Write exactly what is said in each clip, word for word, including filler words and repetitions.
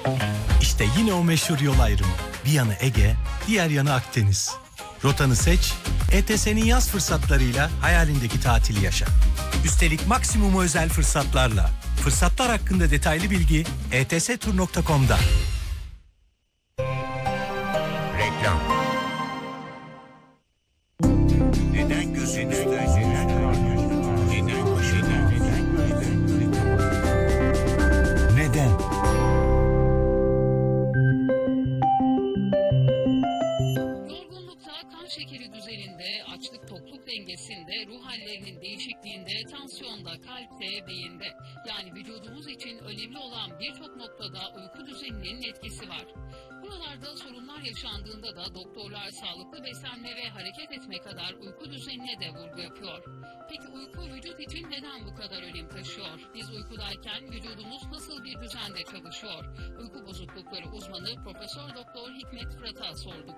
İşte yine o meşhur yol ayrımı. Bir yanı Ege, diğer yanı Akdeniz. Rotanı seç, E T S'nin yaz fırsatlarıyla hayalindeki tatili yaşa. Üstelik maksimum özel fırsatlarla. Fırsatlar hakkında detaylı bilgi e t s tur nokta com'da. Reklam. Neden gözünüzde? Neden başında? Neden? Yorgunlukta, kan şekeri düzeninde, açlık tokluk dengesinde, ruh hallerinin değişikliğinde, tansiyonda, kalpte, beyinde. Yani vücudumuz için önemli olan birçok noktada uyku düzeninin etkisi var. Buralarda sorunlar yaşandığında da doktorlar sağlıklı beslenme ve hareket etme kadar uyku düzenine de vurgu yapıyor. Peki uyku vücut için neden bu kadar önem taşıyor? Biz uykudayken vücudumuz nasıl bir düzende çalışıyor? Uyku bozuklukları uzmanı Profesör Doktor Hikmet Fırat'a sorduk.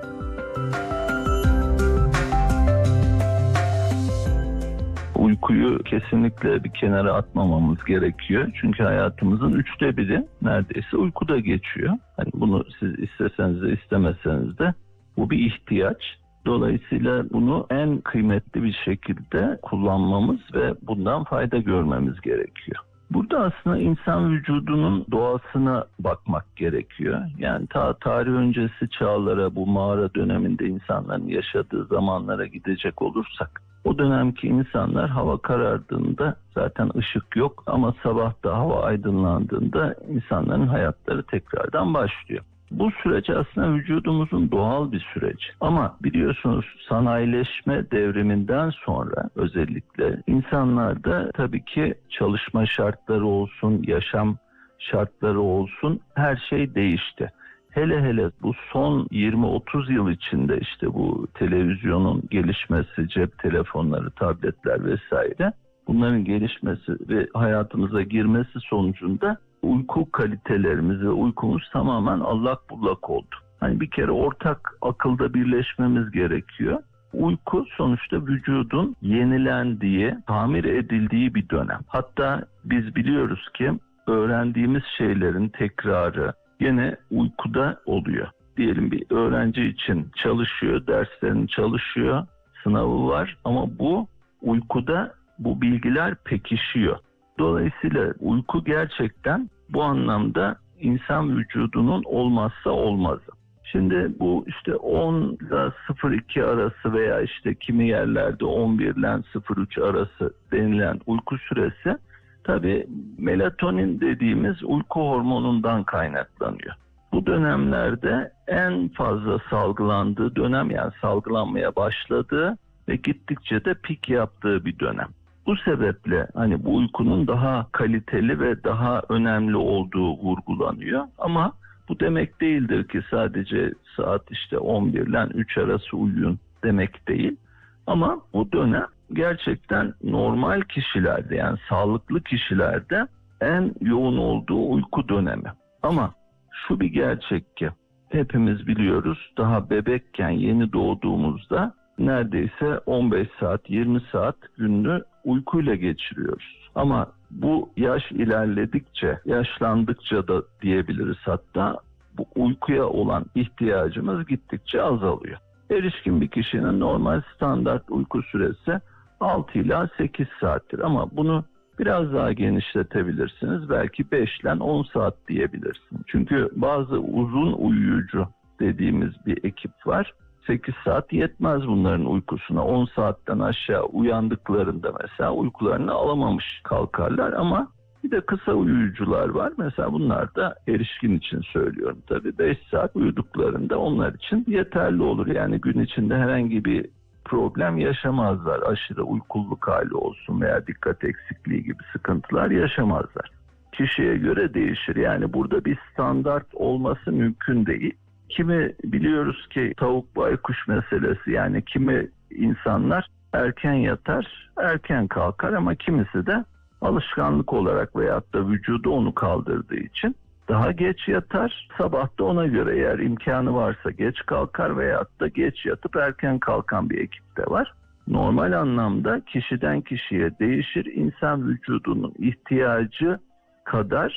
Uykuyu kesinlikle bir kenara atmamamız gerekiyor. Çünkü hayatımızın üçte biri neredeyse uykuda geçiyor. Hani bunu siz isteseniz de istemeseniz de bu bir ihtiyaç. Dolayısıyla bunu en kıymetli bir şekilde kullanmamız ve bundan fayda görmemiz gerekiyor. Burada aslında insan vücudunun doğasına bakmak gerekiyor. Yani ta tarih öncesi çağlara, bu mağara döneminde insanların yaşadığı zamanlara gidecek olursak, o dönemki insanlar hava karardığında zaten ışık yok ama sabah da hava aydınlandığında insanların hayatları tekrardan başlıyor. Bu süreç aslında vücudumuzun doğal bir süreç. Ama biliyorsunuz sanayileşme devriminden sonra özellikle insanlarda tabii ki çalışma şartları olsun, yaşam şartları olsun her şey değişti. Hele hele bu son yirmi otuz yıl içinde işte bu televizyonun gelişmesi, cep telefonları, tabletler vesaire bunların gelişmesi ve hayatımıza girmesi sonucunda uyku kalitelerimiz ve uykumuz tamamen allak bullak oldu. Hani bir kere ortak akılda birleşmemiz gerekiyor. Uyku sonuçta vücudun yenilendiği, tamir edildiği bir dönem. Hatta biz biliyoruz ki öğrendiğimiz şeylerin tekrarı yine uykuda oluyor. Diyelim bir öğrenci için çalışıyor, derslerini çalışıyor, sınavı var ama bu uykuda bu bilgiler pekişiyor. Dolayısıyla uyku gerçekten bu anlamda insan vücudunun olmazsa olmazı. Şimdi bu işte on ile sıfır iki arası veya işte kimi yerlerde on bir ile sıfır üç arası denilen uyku süresi tabii melatonin dediğimiz uyku hormonundan kaynaklanıyor. Bu dönemlerde en fazla salgılandığı dönem, yani salgılanmaya başladığı ve gittikçe de pik yaptığı bir dönem. Bu sebeple hani bu uykunun daha kaliteli ve daha önemli olduğu vurgulanıyor. Ama bu demek değildir ki sadece saat işte on bir ile üç arası uyuyun demek değil. Ama bu dönem gerçekten normal kişilerde, yani sağlıklı kişilerde en yoğun olduğu uyku dönemi. Ama şu bir gerçek ki hepimiz biliyoruz, daha bebekken yeni doğduğumuzda neredeyse on beş saat yirmi saat gününü uykuyla geçiriyoruz. Ama bu yaş ilerledikçe, yaşlandıkça da diyebiliriz hatta, bu uykuya olan ihtiyacımız gittikçe azalıyor. Erişkin bir kişinin normal standart uyku süresi altı ila sekiz saattir ama bunu biraz daha genişletebilirsiniz. Belki beş ile on saat diyebilirsiniz. Çünkü bazı uzun uyuyucu dediğimiz bir ekip var. sekiz saat yetmez bunların uykusuna. on saatten aşağı uyandıklarında mesela uykularını alamamış kalkarlar ama bir de kısa uyuyucular var. Mesela bunlar da erişkin için söylüyorum tabii. beş saat uyuduklarında onlar için yeterli olur. Yani gün içinde herhangi bir problem yaşamazlar. Aşırı uykuluk hali olsun veya dikkat eksikliği gibi sıkıntılar yaşamazlar. Kişiye göre değişir. Yani burada bir standart olması mümkün değil. Kimi biliyoruz ki tavuk baykuş meselesi, yani kimi insanlar erken yatar, erken kalkar ama kimisi de alışkanlık olarak veyahut da vücudu onu kaldırdığı için daha geç yatar. Sabah da ona göre eğer imkanı varsa geç kalkar veyahut da geç yatıp erken kalkan bir ekip de var. Normal anlamda kişiden kişiye değişir. İnsan vücudunun ihtiyacı kadar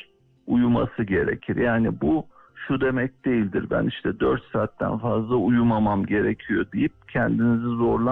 uyuması gerekir. Yani bu şu demek değildir. Ben işte dört saatten fazla uyumamam gerekiyor deyip kendinizi zorlamayın.